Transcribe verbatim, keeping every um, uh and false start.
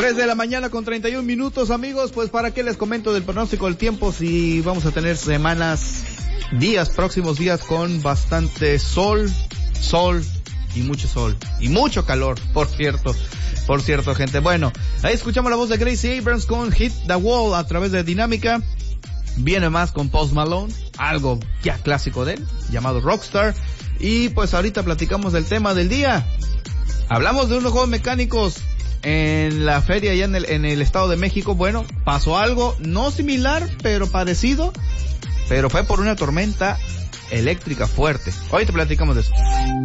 tres de la mañana con treinta y un minutos, amigos. Pues para qué les comento del pronóstico del tiempo si vamos a tener semanas, días, próximos días con bastante sol, sol y mucho sol y mucho calor, por cierto. Por cierto, gente. Bueno, ahí escuchamos la voz de Gracie Abrams con Hit the Wall a través de Dinámica. Viene más con Post Malone, algo ya clásico de él, llamado Rockstar. Y pues ahorita platicamos del tema del día. Hablamos de unos juegos mecánicos en la feria allá en el, en el Estado de México. Bueno, pasó algo no similar, pero parecido, pero fue por una tormenta eléctrica fuerte. Hoy te platicamos de eso.